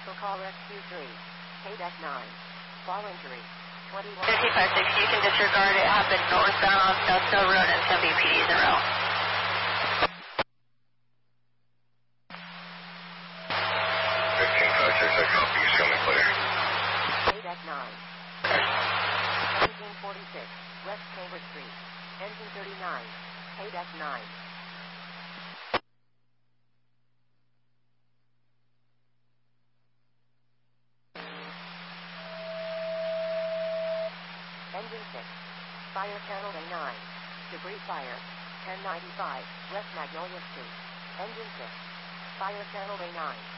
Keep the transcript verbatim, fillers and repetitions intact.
Vehicle call rescue three. K deck nine. Fall injury. twenty-one. fifty-five six, you can disregard it. Happened northbound, South Hill Road and W P D zero. fifteen five six, I copy. Show me clear. K deck nine. seventeen forty-six. West Cambridge Street. Engine thirty-nine. K deck nine. Engine six. Fire channel A nine. Debris fire. ten ninety-five. West Magnolia Street. Engine six. Fire channel A nine.